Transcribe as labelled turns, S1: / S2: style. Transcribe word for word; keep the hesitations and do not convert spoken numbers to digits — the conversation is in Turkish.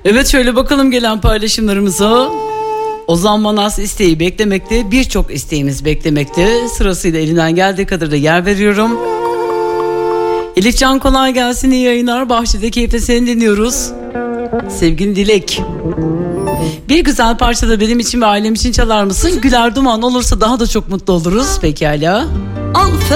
S1: Evet, şöyle bakalım gelen paylaşımlarımıza. Ozan Manas isteği beklemekte, birçok isteğimiz beklemekte. Sırasıyla elinden geldiği kadar da yer veriyorum. Elifcan kolay gelsin, iyi yayınlar. Bahçede keyifle seni dinliyoruz. Sevgili Dilek. Bir güzel parça da benim için ve ailem için çalar mısın? Güler Duman olursa daha da çok mutlu oluruz. Pekala. Al.